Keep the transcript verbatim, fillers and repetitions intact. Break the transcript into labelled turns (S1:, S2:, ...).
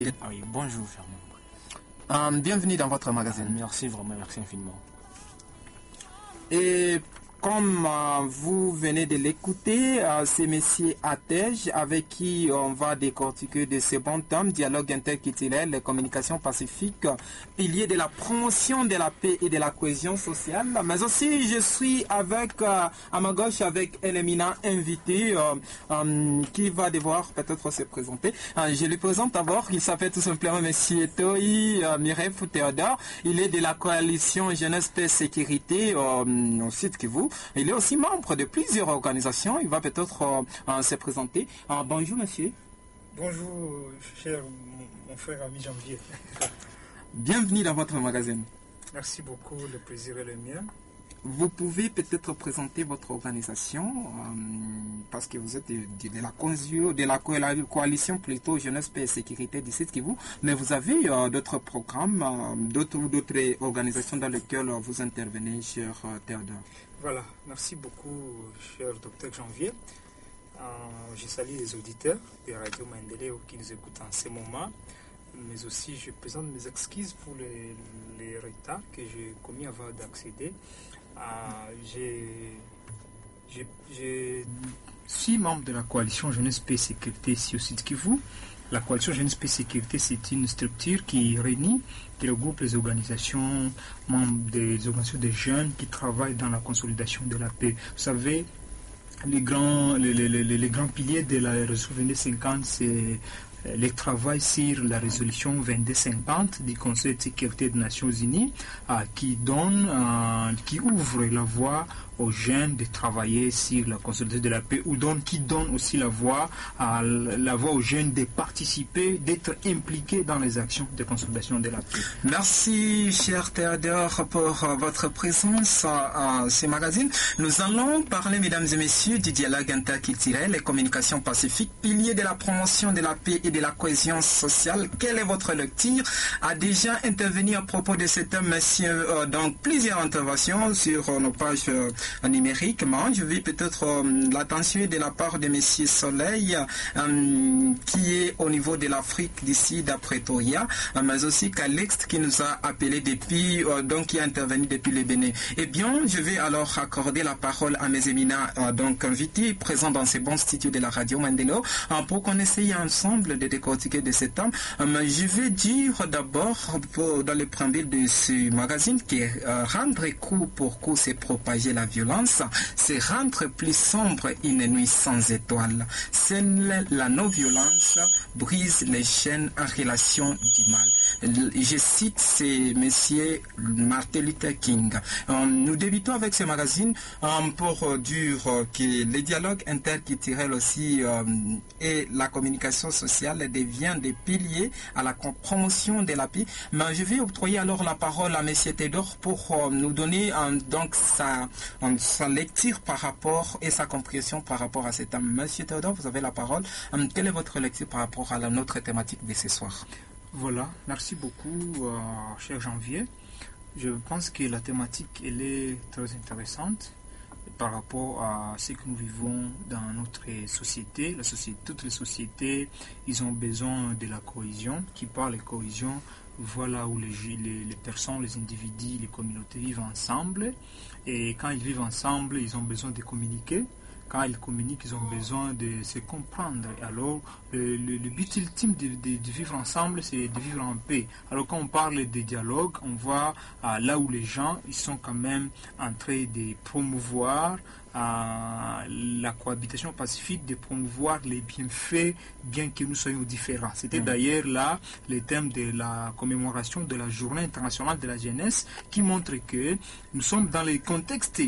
S1: Ah oui, bonjour, cher membre.
S2: Euh, bienvenue dans votre magazine.
S1: Ah, merci vraiment, merci infiniment.
S2: Et comme euh, vous venez de l'écouter, euh, c'est M. Atej avec qui on va décortiquer de ces bons thèmes, dialogue interculturel, les communications pacifiques, pilier de la promotion de la paix et de la cohésion sociale. Mais aussi, je suis avec, euh, à ma gauche, avec un éminent invité euh, euh, qui va devoir peut-être se présenter. Euh, je lui présente d'abord, il s'appelle tout simplement M. Toi euh, Miref Théodore. Il est de la coalition Jeunesse Paix Sécurité euh, au site Kivu. Il est aussi membre de plusieurs organisations. Il va peut-être euh, euh, se présenter. Euh, bonjour, monsieur.
S3: Bonjour, cher mon frère ami Janvier.
S2: Bienvenue dans votre magazine.
S3: Merci beaucoup, le plaisir est le mien.
S2: Vous pouvez peut-être présenter votre organisation, euh, parce que vous êtes de, de, de, la, de la coalition plutôt Jeunesse, Paix et Sécurité du site Kivu, mais vous avez euh, d'autres programmes, euh, d'autres d'autres organisations dans lesquelles vous intervenez, cher euh, Théodore.
S3: Voilà, merci beaucoup, cher docteur Janvier. Euh, je salue les auditeurs de Radio Maendeleo qui nous écoutent en ce moment, mais aussi je présente mes excuses pour les, les retards que j'ai commis avant d'accéder. Euh, je suis membre de la coalition Jeunesse Paix et Sécurité ici au site Kivu. La coalition Jeunesse Paix et Sécurité, c'est une structure qui réunit, qui regroupe les organisations, membres des organisations des jeunes qui travaillent dans la consolidation de la paix. Vous savez, les grands, les, les, les, les grands piliers de la résolution vingt-deux cinquante, c'est le travail sur la résolution vingt-deux cinquante du Conseil de sécurité des Nations Unies euh, qui donne, euh, qui ouvre la voie aux jeunes de travailler sur la consolidation de la paix, ou donc qui donne aussi la voie, à, la voie aux jeunes de participer, d'être impliqués dans les actions de consolidation de la paix.
S2: Merci, cher Théodore, pour euh, votre présence à, à ce magazine. Nous allons parler, mesdames et messieurs, du dialogue interculturel et communication pacifique, pilier de la promotion de la paix et de la cohésion sociale. Quelle est votre lecture? A déjà intervenu à propos de ce thème, monsieur, euh, donc plusieurs interventions sur euh, nos pages euh, numériquement. Je vais peut-être euh, l'attention de la part de monsieur Soleil, euh, qui est au niveau de l'Afrique d'ici d'après Pretoria, euh, mais aussi Calixte qui nous a appelé depuis, euh, donc qui a intervenu depuis le Bénin. Eh bien, je vais alors accorder la parole à mes éminents euh, donc invités présents dans ces bons studios de la radio Maendeleo euh, pour qu'on essaye ensemble de décortiquer de cet homme. Euh, je vais dire d'abord dans le préambule de ce magazine que euh, rendre coup pour coup, c'est propager la violence, c'est rendre plus sombre une nuit sans étoiles. C'est la non-violence brise les chaînes en relation du mal. Je cite c'est monsieur Martin Luther King. Euh, nous débutons avec ce magazine euh, pour dire que le dialogue interculturel aussi euh, et la communication sociale devient des piliers à la promotion de la paix. Mais je vais octroyer alors la parole à monsieur Théodore pour euh, nous donner euh, donc sa, euh, sa lecture par rapport et sa compréhension par rapport à cet thème. Monsieur Théodore, vous avez la parole. Euh, quelle est votre lecture par rapport à la, notre thématique de ce soir?
S3: Voilà, merci beaucoup, euh, cher Janvier. Je pense que la thématique elle est très intéressante par rapport à ce que nous vivons dans notre société. La société, toutes les sociétés, ils ont besoin de la cohésion. Qui parle de cohésion, voilà où les, les, les personnes, les individus, les communautés vivent ensemble. Et quand ils vivent ensemble, ils ont besoin de communiquer. Quand ils communiquent, ils ont besoin de se comprendre. Alors, le, le, le but ultime de, de, de vivre ensemble, c'est de vivre en paix. Alors, quand on parle de dialogue, on voit euh, là où les gens, ils sont quand même en train de promouvoir euh, la cohabitation pacifique, de promouvoir les bienfaits, bien que nous soyons différents. C'était mmh. d'ailleurs là le thème de la commémoration de la Journée internationale de la jeunesse, qui montre que nous sommes dans le contexte